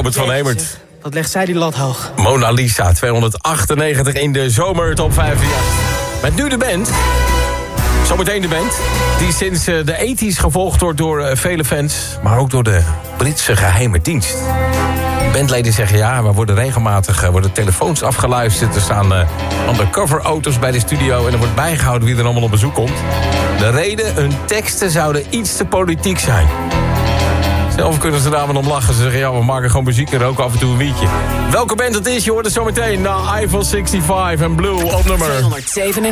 Robert van Hemert. Wat legt zij die lat hoog. Mona Lisa, 298 in de zomer top 538. Met nu de band. Zometeen de band. Die sinds de 80's gevolgd wordt door vele fans. Maar ook door de Britse geheime dienst. Bandleden zeggen ja, we worden regelmatig telefoons afgeluisterd. Er staan undercover auto's bij de studio. En er wordt bijgehouden wie er allemaal op bezoek komt. De reden, hun teksten zouden iets te politiek zijn. Zelf kunnen ze daar maar om lachen. Ze zeggen, ja, we maken gewoon muziek en roken af en toe een wietje. Welke band het is, je hoort het zo meteen. Na Eiffel 65 en Blue op nummer 297.